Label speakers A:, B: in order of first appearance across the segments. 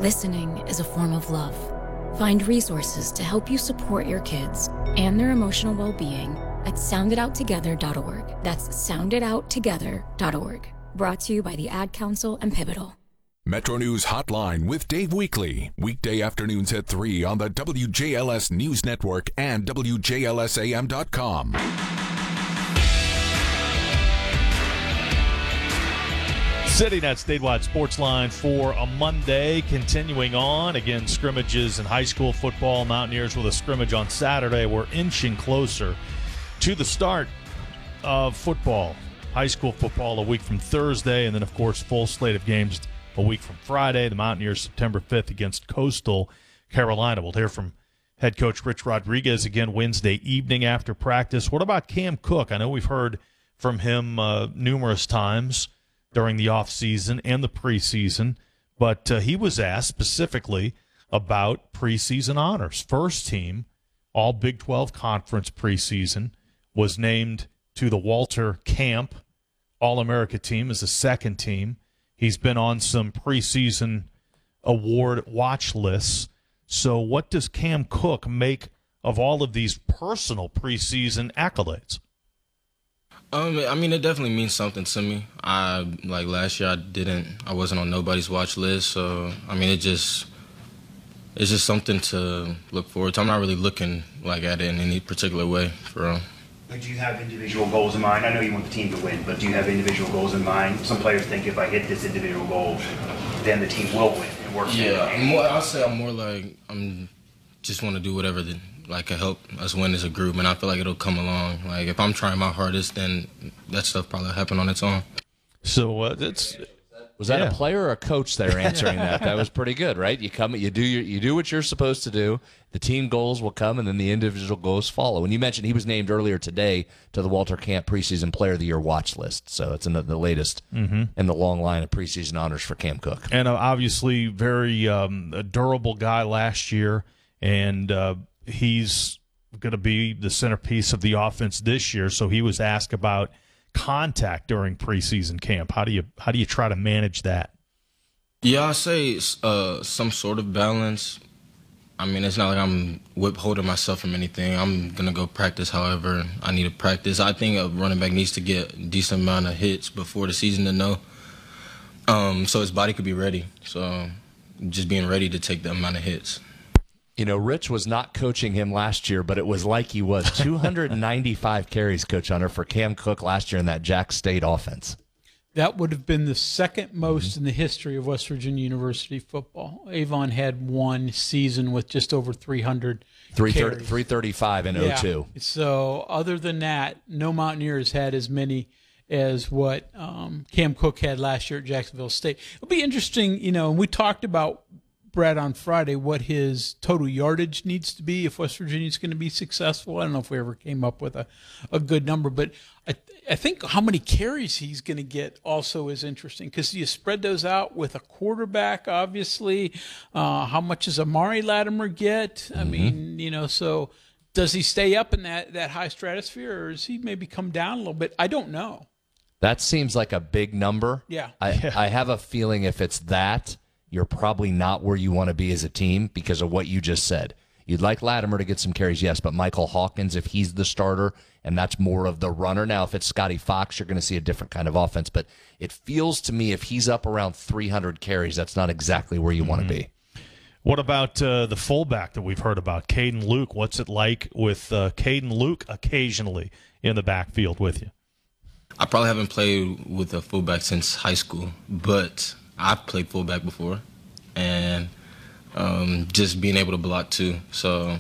A: Listening is a form of love. Find resources to help you support your kids and their emotional well-being at sounditouttogether.org. That's sounditouttogether.org. Brought to you by the Ad Council and Pivotal.
B: Metro News Hotline with Dave Weekley. Weekday afternoons at 3 on the WJLS News Network and WJLSAM.com.
C: Sitting at Statewide Sports Line for a Monday, continuing on. Again, scrimmages in high school football. Mountaineers with a scrimmage on Saturday. We're inching closer to the start of football. High school football a week from Thursday, and then, of course, full slate of games a week from Friday. The Mountaineers September 5th against Coastal Carolina. We'll hear from head coach Rich Rodriguez again Wednesday evening after practice. What about Cam Cook? I know we've heard from him numerous times during the offseason and the preseason, but he was asked specifically about preseason honors. First team, all Big 12 Conference preseason, was named to the Walter Camp All-America team as the second team. He's been on some preseason award watch lists. So what does Cam Cook make of all of these personal preseason accolades?
D: I mean, it definitely means something to me. Like last year, I wasn't on nobody's watch list. So, I mean, it's just something to look forward to. I'm not really looking at it in any particular way, for real.
E: Do you have individual goals in mind? I know you want the team to win, but do you have individual goals in mind? Some players think if I hit this individual goal, then the team will win and work.
D: Yeah, I'll say I'm just want to do whatever can help us win as a group, and I feel like it'll come along. Like if I'm trying my hardest, then that stuff probably happen on its own.
C: So
F: was that a player or a coach there answering that? That was pretty good, right? You come, you do what you're supposed to do. The team goals will come, and then the individual goals follow. And you mentioned he was named earlier today to the Walter Camp Preseason Player of the Year watch list. So it's in the latest in the long line of preseason honors for Cam Cook.
C: And obviously very a durable guy last year, and he's going to be the centerpiece of the offense this year. So he was asked about contact during preseason camp. How do you try to manage that?
D: Yeah, I say some sort of balance. I mean, it's not like I'm holding myself from anything. I'm going to go practice however I need to practice. I think a running back needs to get a decent amount of hits before the season to know, so his body could be ready. So just being ready to take the amount of hits.
F: You know, Rich was not coaching him last year, but it was like he was. 295 carries, Coach Hunter, for Cam Cook last year in that Jack State offense.
G: That would have been the second most in the history of West Virginia University football. Avon had one season with just over 300 carries. 335
F: in 02.
G: So other than that, no Mountaineers had as many as what Cam Cook had last year at Jacksonville State. It'll be interesting, and we talked about Brad on Friday what his total yardage needs to be if West Virginia is going to be successful. I don't know if we ever came up with a good number, but I think how many carries he's going to get also is interesting because you spread those out with a quarterback, obviously. How much does Amari Latimer get? I mean, so does he stay up in that high stratosphere or does he maybe come down a little bit? I don't know.
F: That seems like a big number.
G: Yeah.
F: I have a feeling if it's that, you're probably not where you want to be as a team because of what you just said. You'd like Latimer to get some carries, yes, but Michael Hawkins, if he's the starter, and that's more of the runner. Now, if it's Scotty Fox, you're going to see a different kind of offense, but it feels to me if he's up around 300 carries, that's not exactly where you want to be.
C: What about the fullback that we've heard about, Caden Luke? What's it like with Caden Luke occasionally in the backfield with you?
D: I probably haven't played with a fullback since high school, but I've played fullback before, and just being able to block too. So,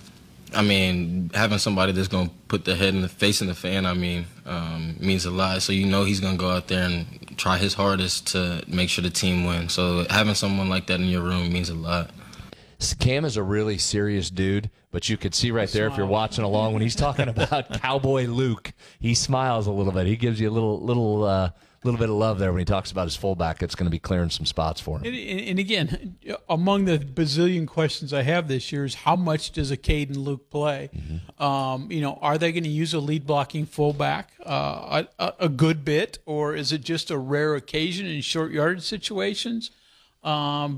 D: I mean, having somebody that's going to put the head and the face in the fan, means a lot. So he's going to go out there and try his hardest to make sure the team wins. So having someone like that in your room means a lot.
F: Cam is a really serious dude, but you could see right there if you're watching along when he's talking about Cowboy Luke, he smiles a little bit. He gives you a little bit of love there when he talks about his fullback. It's going to be clearing some spots for him.
G: And again, among the bazillion questions I have this year is how much does a Caden Luke play? Are they going to use a lead blocking fullback a good bit, or is it just a rare occasion in short yardage situations?